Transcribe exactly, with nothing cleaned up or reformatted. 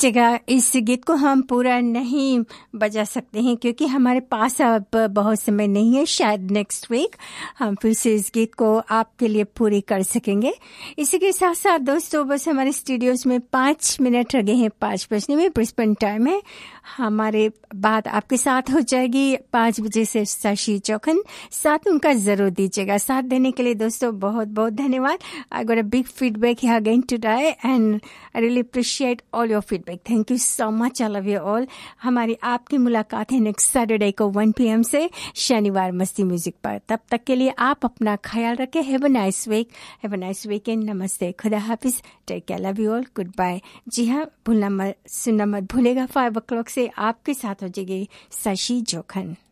लीजिएगा। इस गीत को हम पूरा नहीं बजा सकते हैं क्योंकि हमारे पास अब बहुत समय नहीं है। शायद नेक्स्ट वीक हम फिर से इस गीत को आपके लिए पूरी कर सकेंगे। इसी के साथ साथ दोस्तों बस हमारे स्टूडियोज में पाँच मिनट रह गए हैं पाँच बजने में, ब्रिस्बेन टाइम है। हमारे बात आपके साथ हो जाएगी पाँच बजे से शशि चौखन, साथ उनका जरूर दीजिएगा। साथ देने के लिए दोस्तों बहुत बहुत धन्यवाद। I got a big feedback here again today and I really appreciate all your feedback. Thank you so much, I love you all. हमारी आपकी मुलाकात है नेक्स्ट सैटरडे को वन पी एम से शनिवार मस्ती म्यूजिक पर। तब तक के लिए आप अपना ख्याल रखें। Have a nice week, have a nice weekend. नमस्ते, खुदा हाफिज, take care, love you all, good bye. जी हाँ, भूलना मत, सुनना मत भूलेगा। फाइव ओ क्लॉक से आपके साथ हो जाएगी शशि चौखन।